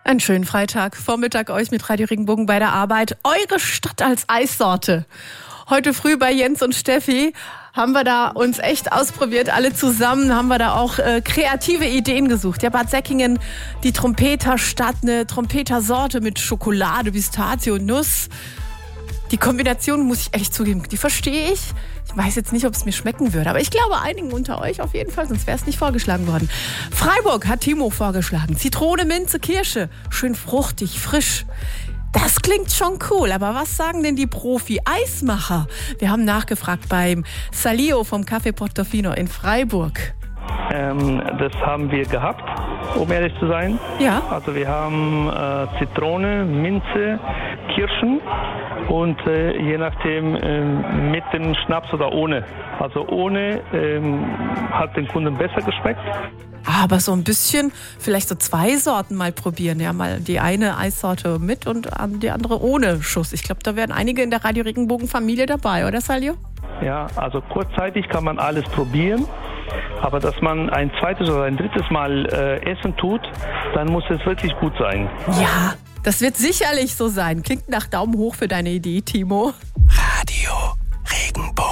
Einen schönen Freitagvormittag euch mit Radio Regenbogen bei der Arbeit. Eure Stadt als Eissorte. Heute früh bei Jens und Steffi haben wir da uns echt ausprobiert. Alle zusammen haben wir da auch kreative Ideen gesucht. Ja, Bad Säckingen, die Trompeterstadt, eine Trompetersorte mit Schokolade, Pistazie und Nuss. Die Kombination, muss ich ehrlich zugeben, die verstehe ich. Ich weiß jetzt nicht, ob es mir schmecken würde, aber ich glaube einigen unter euch auf jeden Fall, sonst wäre es nicht vorgeschlagen worden. Freiburg hat Timo vorgeschlagen. Zitrone, Minze, Kirsche. Schön fruchtig, frisch. Das klingt schon cool, aber was sagen denn die Profi-Eismacher? Wir haben nachgefragt beim Salio vom Café Portofino in Freiburg. Das haben wir gehabt, um ehrlich zu sein. Ja. Also wir haben Zitrone, Minze, Kirschen und je nachdem mit dem Schnaps oder ohne. Also ohne hat den Kunden besser geschmeckt. Aber so ein bisschen, vielleicht so 2 Sorten mal probieren. Ja, mal die eine Eissorte mit und die andere ohne Schuss. Ich glaube, da wären einige in der Radio Regenbogen-Familie dabei, oder Salio? Ja, also kurzzeitig kann man alles probieren. Aber dass man ein zweites oder ein drittes Mal essen tut, dann muss es wirklich gut sein. Ja, das wird sicherlich so sein. Klingt nach Daumen hoch für deine Idee, Timo. Radio Regenbogen.